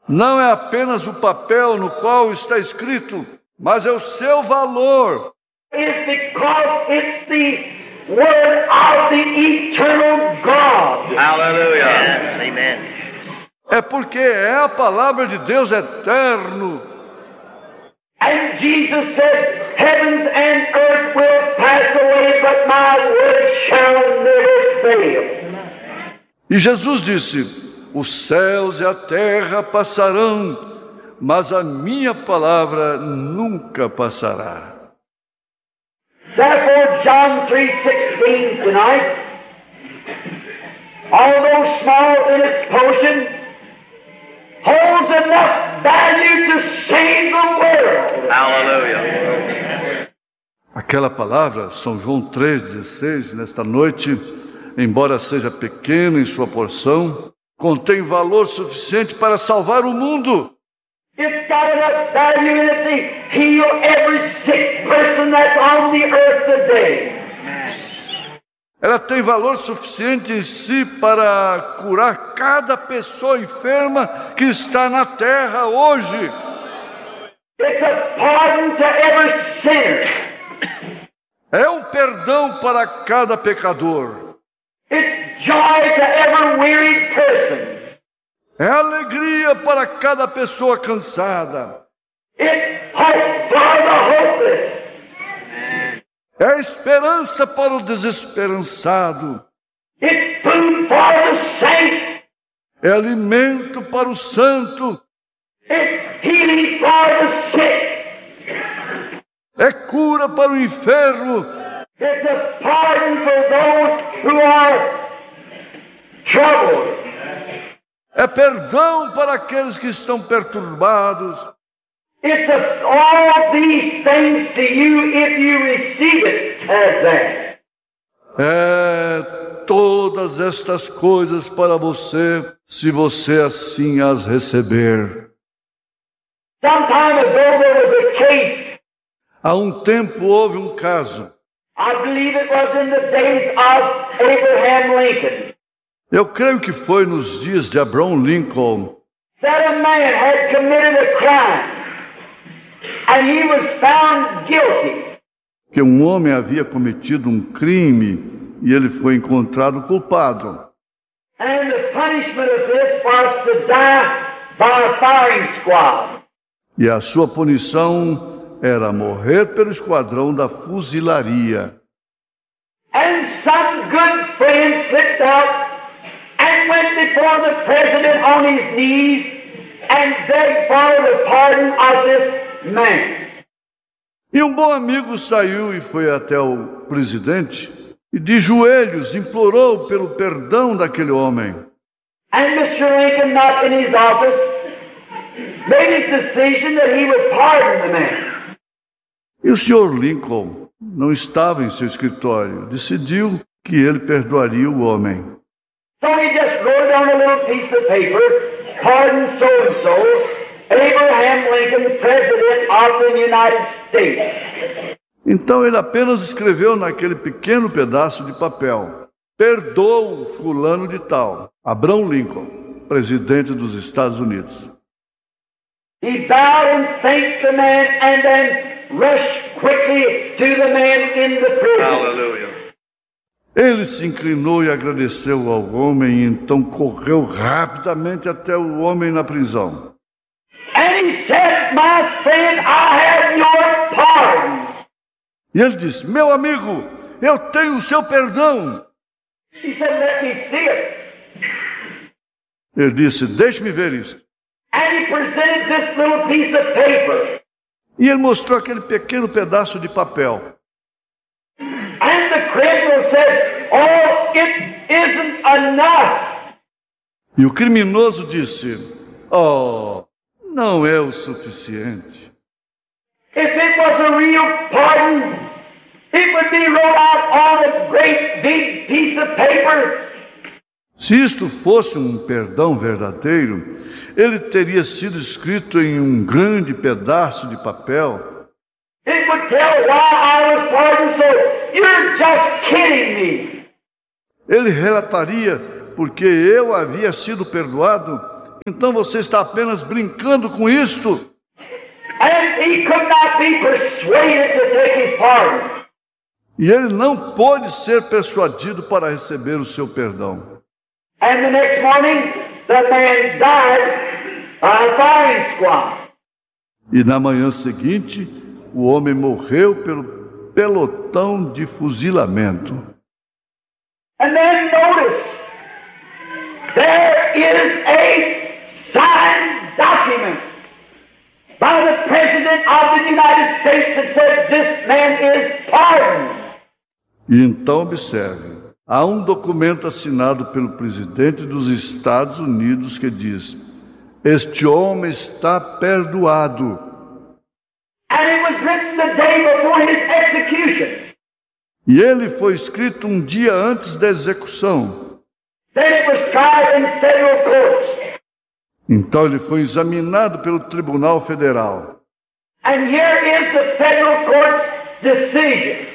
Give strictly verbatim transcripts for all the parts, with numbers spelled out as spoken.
Não é apenas o papel no qual está escrito, mas é o seu valor. It's because it's the word of the eternal God. Hallelujah. Yes, amen. É porque é a palavra de Deus eterno. And Jesus said, heavens and earth will pass away, but my word shall never fail. E Jesus disse, os céus e a terra passarão, mas a minha palavra nunca passará. Therefore, John three sixteen tonight, although small in its portion, holds enough value to save the world. Hallelujah. Aquela palavra, São João três dezesseis, nesta noite, embora seja pequena em sua porção, contém valor suficiente para salvar o mundo. It's got enough value in it to heal every sick person that's on the earth today. Ela tem valor suficiente em si para curar cada pessoa enferma que está na terra hoje. It's a pardon to every sinner. É um perdão para cada pecador. It's joy to every wearied person. É alegria para cada pessoa cansada. It's hope for the hopeless. É esperança para o desesperançado. It's food for the saint. É alimento para o santo. It's healing for the sick. É cura para o enfermo. It's a pardon for those who are troubled. É perdão para aqueles que estão perturbados. It's a, all these things to you if you receive it as that. É todas estas coisas para você, se você assim as receber. Some time ago there was a case. Há um tempo houve um caso. I believe it was in the days of Abraham Lincoln. Eu creio que foi nos dias de Abraham Lincoln. That a man had committed a crime. And he was found guilty. Que um homem havia cometido um crime e ele foi encontrado culpado. And the punishment of this was to die by a firing squad. E a sua punição era morrer pelo esquadrão da fuzilaria. And some good friend slipped out and went before the president on his knees and begged for the pardon of this man. E um bom amigo saiu e foi até o presidente e de joelhos implorou pelo perdão daquele homem. And mister Lincoln, not in his office, made his decision that he would pardon the man. E o senhor Lincoln não estava em seu escritório, decidiu que ele perdoaria o homem. So he just wrote on a little piece of paper, pardon so-and-so, Abraham Lincoln, President of the United States. Então ele apenas escreveu naquele pequeno pedaço de papel, perdoa fulano de tal, Abraham Lincoln, presidente dos Estados Unidos. He bowed and thanked the man and then rushed quickly to the man in the prison. Hallelujah. Ele se inclinou e agradeceu ao homem e então correu rapidamente até o homem na prisão. And he said, my friend, I have your pardon. E ele disse, meu amigo, eu tenho o seu perdão. He said, let me see it. Ele disse, deixe-me ver isso. And he presented this little piece of paper. E ele mostrou aquele pequeno pedaço de papel. And the criminal said, oh, it isn't enough. E o criminoso disse, oh, não é o suficiente. If it was a real pardon, it would be wrote out on a great big piece of paper. Se isto fosse um perdão verdadeiro, ele teria sido escrito em um grande pedaço de papel. It would tell why I was pardoned, so you're just kidding me. Ele relataria porque eu havia sido perdoado então você está apenas brincando com isto. And he could not be persuaded to take his pardon. E ele não pôde ser persuadido para receber o seu perdão. And the next morning, the man died on a firing squad. E na manhã seguinte, o homem morreu pelo pelotão de fuzilamento. And then notice, there is a signed document by the President of the United States that says this man is pardoned. E então observe, há um documento assinado pelo presidente dos Estados Unidos que diz: este homem está perdoado. And it was written the day before his execution. E ele foi escrito um dia antes da execução. Then it was tried in federal courts. Então ele foi examinado pelo Tribunal Federal. And here is the federal court's decision.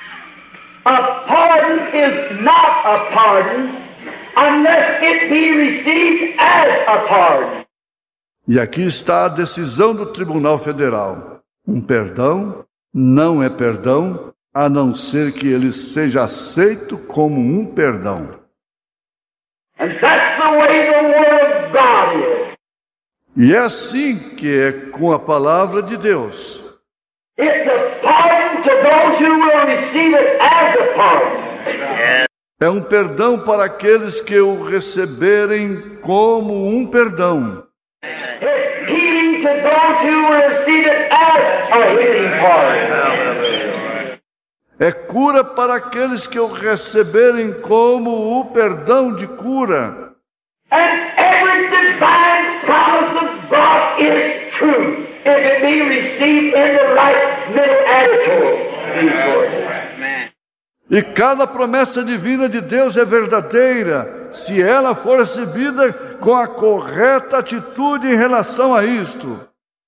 A pardon is not a pardon unless it be received as a pardon. E aqui está a decisão do Tribunal Federal. Um perdão não é perdão, a não ser que ele seja aceito como um perdão. And that's the way the Word of God is. E é assim que é com a palavra de Deus. It's a pardon to those who will receive it as a pardon. É um perdão para aqueles que o receberem como um perdão. It's healing to those who will receive it as a healing pardon. É cura para aqueles que o receberem como o perdão de cura. And every divine promise of God is true if it be received in the right mental attitude. E cada promessa divina de Deus é verdadeira, se ela for recebida com a correta atitude em relação a isto.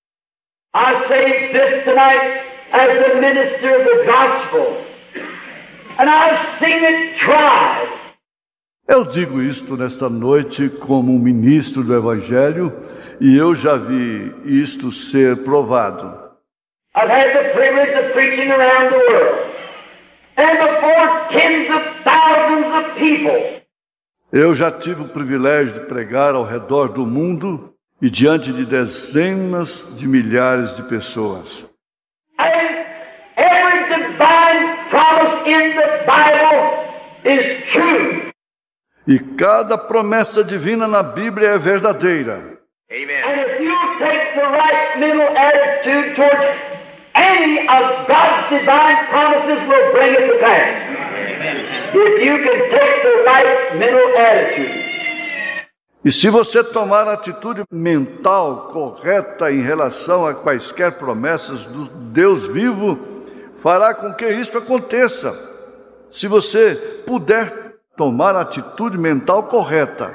I say this tonight as the minister of the gospel, and I've seen it tried. Eu digo isto nesta noite como um ministro do Evangelho, e eu já vi isto ser provado. I've had the privilege of preaching around the world, and before tens of thousands of people. Eu já tive o privilégio de pregar ao redor do mundo e diante de dezenas de milhares de pessoas. And every divine promise in the Bible is true. E cada promessa divina na Bíblia é verdadeira. Amen. And if you take the right mental attitude towards any of God's divine promises, will bring it to pass. If you can take the right mental attitude. E se você tomar a atitude mental correta em relação a quaisquer promessas do Deus vivo, fará com que isso aconteça. Se você puder tomar a atitude mental correta.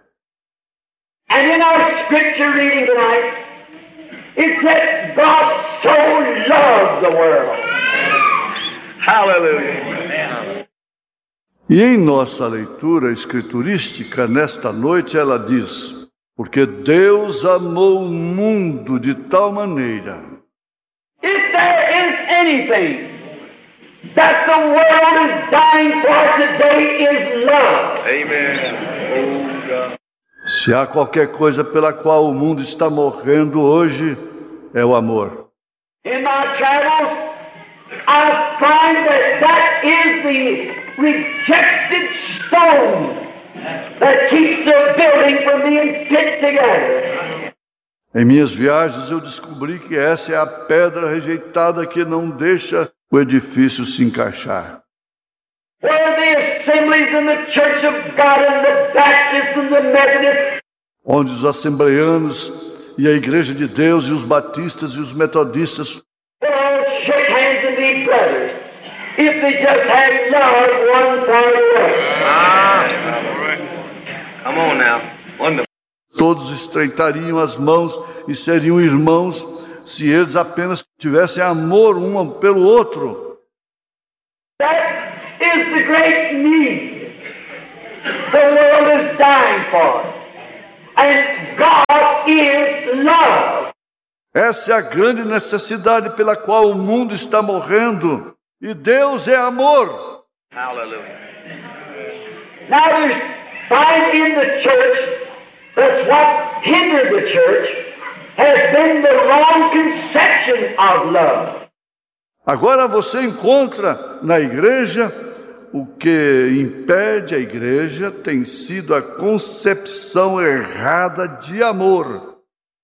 And in our scripture reading tonight, it said, God so loved the world. Hallelujah. E em nossa leitura escriturística, nesta noite, ela diz: porque Deus amou o mundo de tal maneira. If there is anything that the world is dying for today is love. Amen. Oh, God. Se há qualquer coisa pela qual o mundo está morrendo hoje, é o amor. In my travels, I find that that is the rejected stone that keeps a building from being fit together. Em minhas viagens eu descobri que essa é a pedra rejeitada que não deixa o edifício se encaixar. Where the assemblies in the Church of God and the Baptists and the Methodists, onde os assembleanos e a Igreja de Deus e os batistas e os metodistas they all shake hands and be brothers if they just had love one for the other. Ah, come on now. Wonderful. todos estreitariam as mãos e seriam irmãos se eles apenas tivessem amor um pelo outro. That is the great need the world is dying for. And God is love. Essa é a grande necessidade pela qual o mundo está morrendo. E Deus é amor. Hallelujah. Now there's find in the church that's what hindered the church has been the wrong conception of love. Agora você encontra na igreja o que impede a igreja tem sido a concepção errada de amor.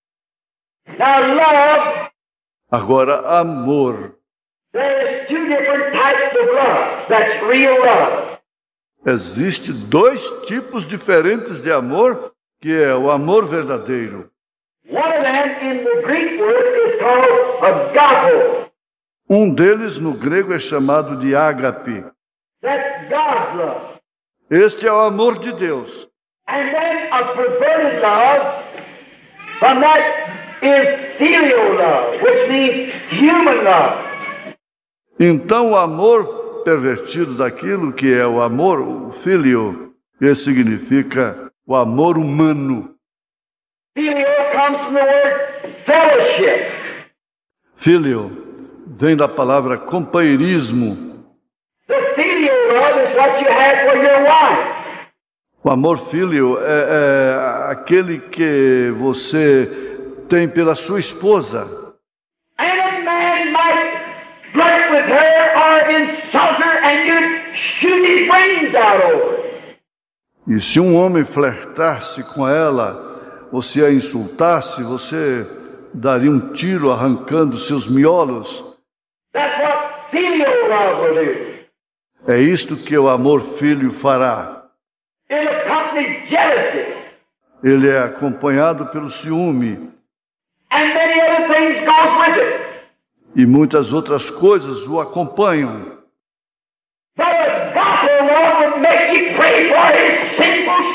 Now love, Agora amor. there's two different types of love. That's real love. Existe dois tipos diferentes de amor, que é o amor verdadeiro. One of them in the Greek word is called agape. Um deles no grego é chamado de ágape. That's God's love. Este é o amor de Deus. And then a perverted love, from that is filial love, which means human love. Então o amor pervertido daquilo que é o amor, o filio, que significa o amor humano. Filial comes from the word fellowship. Filio vem da palavra companheirismo. The filial love is what you have for your wife. O amor filio é, é aquele que você tem pela sua esposa. And a man might flirt with her or insult her and you'd shoot his brains out over it. E se um homem flertasse com ela, você a insultasse, você daria um tiro arrancando seus miolos. That's what filial love will do. É isto que o amor filho fará. It accompanies jealousy. Ele é acompanhado pelo ciúme And many other things goes with it. e muitas outras coisas o acompanham. But agape love would make you pray for his sinful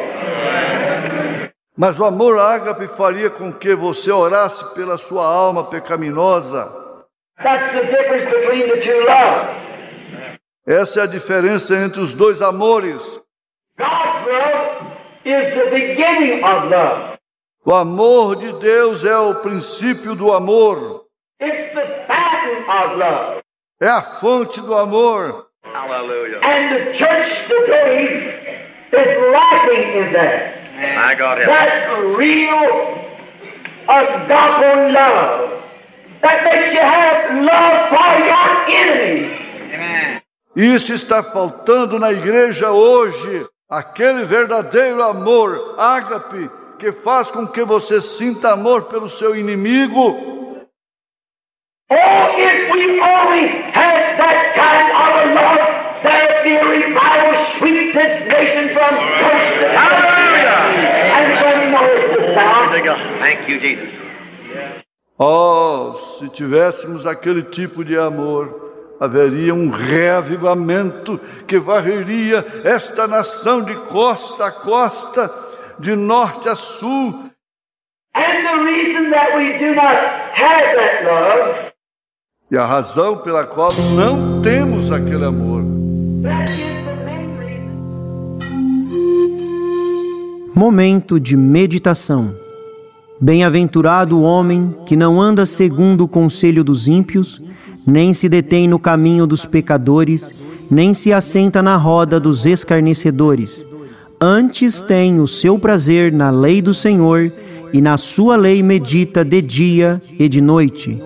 soul. Mas o amor ágape faria com que você orasse pela sua alma pecaminosa. That's the difference between the two loves. Essa é a diferença entre os dois amores. God's love is the beginning of love. O amor de Deus é o princípio do amor. It's the fountain of love. É a fonte do amor. Hallelujah. And the church today is lacking in that. My God, help. That real agape love that makes you have love for your enemies. Amen. Isso está faltando na igreja hoje. Aquele verdadeiro amor, ágape, que faz com que você sinta amor pelo seu inimigo. Oh, if we only had that kind of a love, there would be a revival sweep this nation from coast to coast. And from north to south. Thank you, Jesus. Oh, se tivéssemos aquele tipo de amor, haveria um reavivamento que varreria esta nação de costa a costa, de norte a sul. And the reason that we do not have that love, E a razão pela qual não temos aquele amor. that is the main reason. Momento de meditação. Bem-aventurado o homem que não anda segundo o conselho dos ímpios, nem se detém no caminho dos pecadores, nem se assenta na roda dos escarnecedores. Antes tem o seu prazer na lei do Senhor, e na sua lei medita de dia e de noite.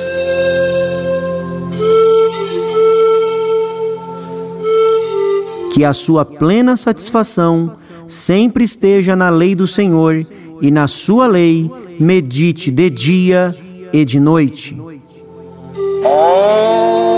Que a sua plena satisfação sempre esteja na lei do Senhor, e na sua lei medite de dia e de noite. Oh,